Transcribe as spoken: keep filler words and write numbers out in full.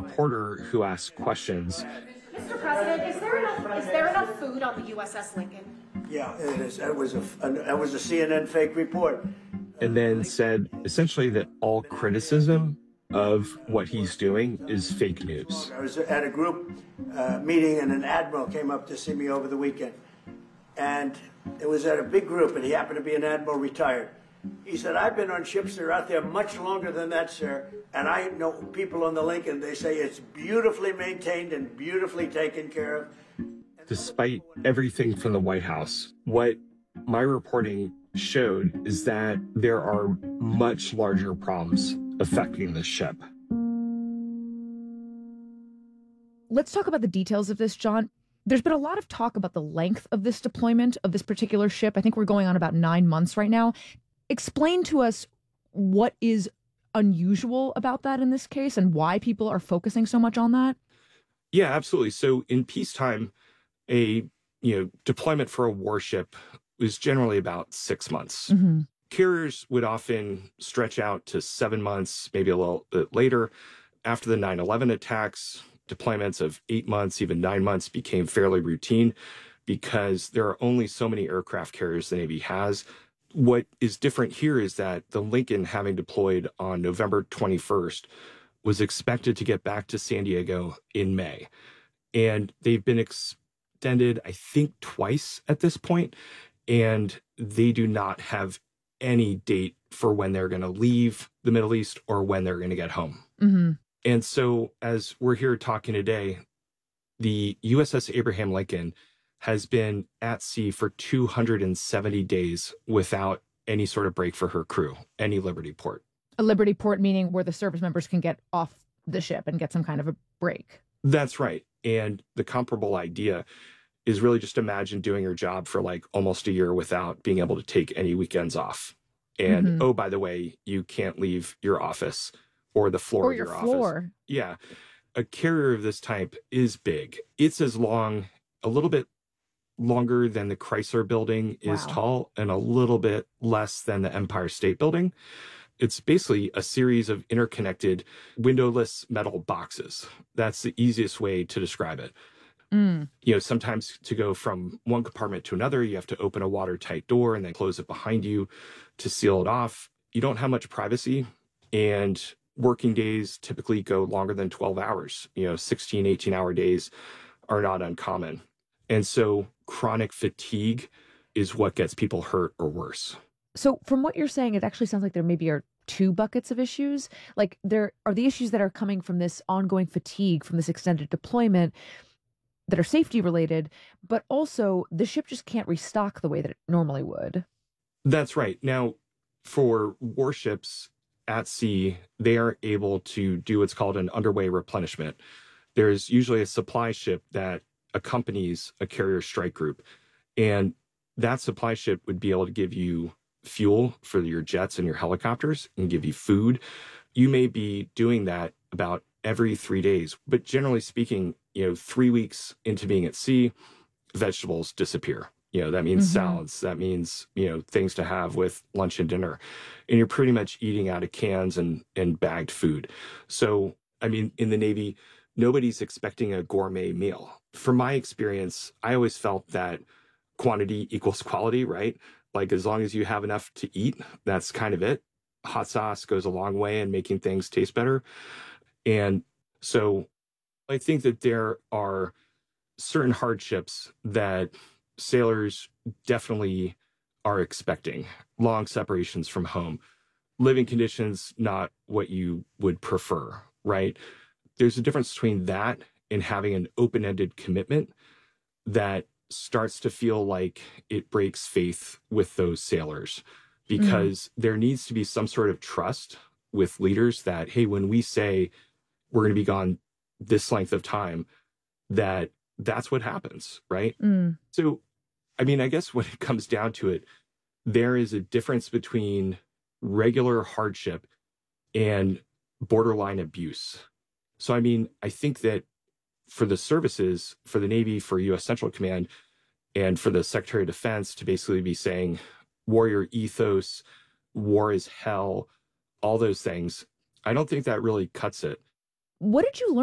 reporter who asked questions. Mister President, is there enough is there enough food on the U S S Lincoln? Yeah, it is. That was a that was a C N N fake report. And then said essentially that all criticism of what he's doing is fake news. I was at a group uh, meeting and an admiral came up to see me over the weekend. And it was at a big group, and he happened to be an admiral retired. He said, I've been on ships that are out there much longer than that, sir. And I know people on the Lincoln, they say it's beautifully maintained and beautifully taken care of. Despite everything from the White House, what my reporting showed is that there are much larger problems affecting this ship. Let's talk about the details of this, John. There's been a lot of talk about the length of this deployment of this particular ship. I think we're going on about nine months right now. Explain to us what is unusual about that in this case and why people are focusing so much on that. Yeah, absolutely. So in peacetime, a you know deployment for a warship was generally about six months. Mm-hmm. Carriers would often stretch out to seven months, maybe a little bit later. After the nine eleven attacks, deployments of eight months, even nine months became fairly routine because there are only so many aircraft carriers the Navy has. What is different here is that the Lincoln, having deployed on November twenty-first, was expected to get back to San Diego in May. And they've been extended, I think, twice at this point, and they do not have any date for when they're going to leave the Middle East or when they're going to get home. Mm-hmm. And so as we're here talking today, the U S S Abraham Lincoln has been at sea for two hundred seventy days without any sort of break for her crew, any Liberty port. A Liberty port meaning where the service members can get off the ship and get some kind of a break. That's right. And the comparable idea is really just imagine doing your job for like almost a year without being able to take any weekends off. And, mm-hmm. oh, by the way, you can't leave your office or the floor or of your, your office. Floor. Yeah. A carrier of this type is big. It's as long, a little bit longer than the Chrysler Building is wow. tall, and a little bit less than the Empire State Building. It's basically a series of interconnected windowless metal boxes. That's the easiest way to describe it. Mm. You know, sometimes to go from one compartment to another, you have to open a watertight door and then close it behind you to seal it off. You don't have much privacy, and working days typically go longer than twelve hours. You know, sixteen, eighteen hour days are not uncommon. And so chronic fatigue is what gets people hurt or worse. So from what you're saying, it actually sounds like there maybe are two buckets of issues. Like there are the issues that are coming from this ongoing fatigue, from this extended deployment that are safety related, but also the ship just can't restock the way that it normally would. That's right. Now, for warships at sea, they are able to do what's called an underway replenishment. There's usually a supply ship that accompanies a carrier strike group, and that supply ship would be able to give you fuel for your jets and your helicopters and give you food. You may be doing that about every three days, but generally speaking, you know, three weeks into being at sea, vegetables disappear. You know, that means mm-hmm. salads. That means, you know, things to have with lunch and dinner. And you're pretty much eating out of cans and, and bagged food. So, I mean, in the Navy, nobody's expecting a gourmet meal. From my experience, I always felt that quantity equals quality, right? Like as long as you have enough to eat, that's kind of it. Hot sauce goes a long way in making things taste better. And so I think that there are certain hardships that sailors definitely are expecting. Long separations from home, living conditions not what you would prefer, right? There's a difference between that and having an open-ended commitment that starts to feel like it breaks faith with those sailors, because mm-hmm. there needs to be some sort of trust with leaders that, hey, when we say we're going to be gone this length of time, that that's what happens, right? Mm. So, I mean, I guess when it comes down to it, there is a difference between regular hardship and borderline abuse. So, I mean, I think that for the services, for the Navy, for U S Central Command, and for the Secretary of Defense to basically be saying warrior ethos, war is hell, all those things, I don't think that really cuts it. What did you learn